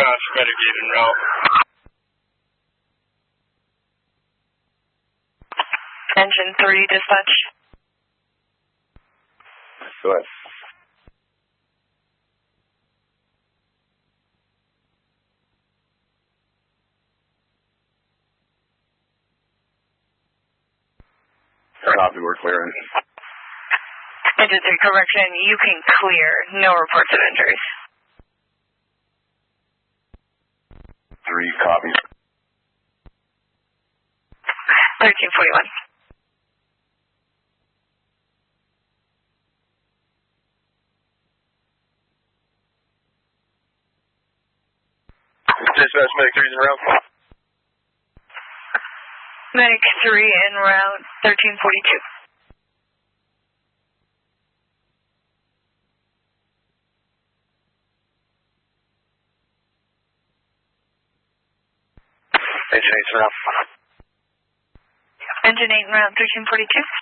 Josh, Medicaid en route. Engine 3, dispatch. Go ahead. Copy, we're clearing. Engine 3, correction, you can clear. No reports of injuries. 3 copies. 1341. Dispatch, Medic 3's en route. Medic 3 en route, 1342. Engine 8's en route. Engine 8 en route, 1342.